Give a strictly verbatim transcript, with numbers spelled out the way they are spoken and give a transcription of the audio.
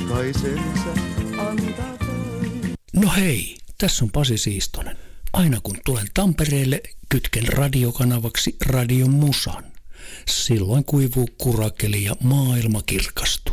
ratkaisensa antaa voi. No hei, tässä on Pasi Siistonen. Aina kun tulen Tampereelle, kytken radiokanavaksi Radion Musan. Silloin kuivuu kurakeli ja maailma kirkastuu.